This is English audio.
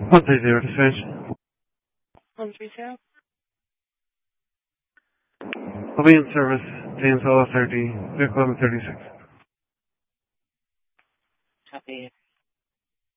130 to finish. 130. I'll be in service, James Hall 30, vehicle number 36. Copy.